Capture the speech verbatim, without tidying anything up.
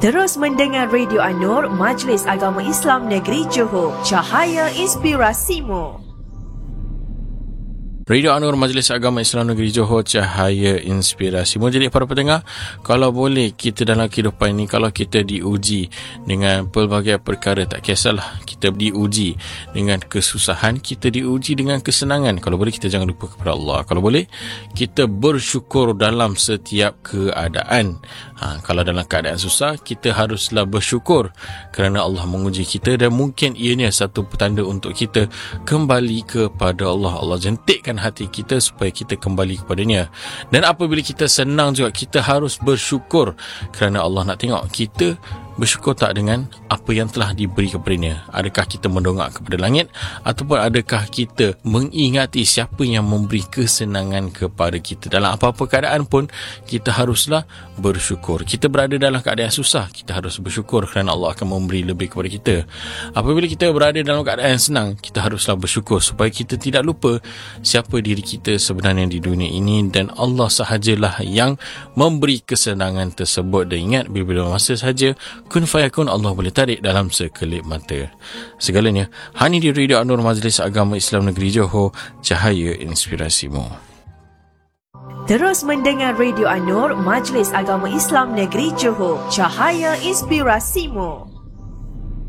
Terus mendengar Radio An-Nur, Majlis Agama Islam Negeri Johor, cahaya inspirasimu. Radio An-Nur, Majlis Agama Islam Negeri Johor, cahaya inspirasi. Jadi para pendengar, kalau boleh kita dalam kehidupan ini, kalau kita diuji dengan pelbagai perkara, tak kisahlah kita diuji dengan kesusahan, kita diuji dengan kesenangan, kalau boleh kita jangan lupa kepada Allah. Kalau boleh kita bersyukur dalam setiap keadaan. Ha, kalau dalam keadaan susah, kita haruslah bersyukur kerana Allah menguji kita, dan mungkin ianya satu petanda untuk kita kembali kepada Allah. Allah jentikkan hati kita supaya kita kembali kepadanya. Dan apabila kita senang juga, kita harus bersyukur kerana Allah nak tengok kita bersyukur tak dengan apa yang telah diberi kepadanya. Adakah kita mendongak kepada langit, ataupun adakah kita mengingati siapa yang memberi kesenangan kepada kita. Dalam apa-apa keadaan pun kita haruslah bersyukur. Kita berada dalam keadaan susah, kita harus bersyukur kerana Allah akan memberi lebih kepada kita. Apabila kita berada dalam keadaan senang, kita haruslah bersyukur supaya kita tidak lupa siapa diri kita sebenarnya di dunia ini, dan Allah sahajalah yang memberi kesenangan tersebut. Dan ingat, bila-bila masa sahaja kun fayakun, Allah boleh tarik dalam sekelip mata segalanya. Hani di Radio An-Nur, Majlis Agama Islam Negeri Johor, cahaya inspirasimu. Terus mendengar Radio An-Nur, Majlis Agama Islam Negeri Johor, cahaya inspirasimu.